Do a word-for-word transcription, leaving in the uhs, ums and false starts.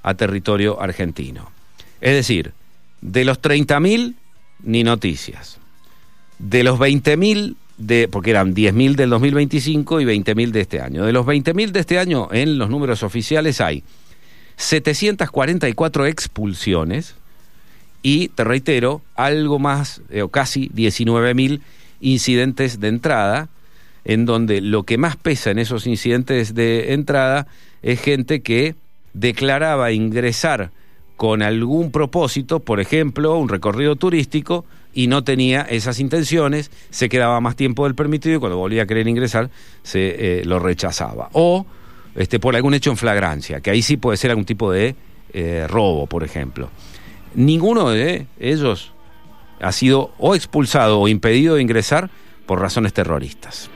a territorio argentino. Es decir, de los treinta mil, ni noticias. De los veinte mil, de, porque eran diez mil del dos mil veinticinco y veinte mil de este año. De los veinte mil de este año, en los números oficiales hay setecientas cuarenta y cuatro expulsiones y, te reitero, algo más, eh, o casi diecinueve mil incidentes de entrada, en donde lo que más pesa en esos incidentes de entrada es gente que declaraba ingresar con algún propósito, por ejemplo, un recorrido turístico, y no tenía esas intenciones, se quedaba más tiempo del permitido y cuando volvía a querer ingresar se eh, lo rechazaba. O este, por algún hecho en flagrancia, que ahí sí puede ser algún tipo de eh, robo, por ejemplo. Ninguno de ellos ha sido o expulsado o impedido de ingresar por razones terroristas.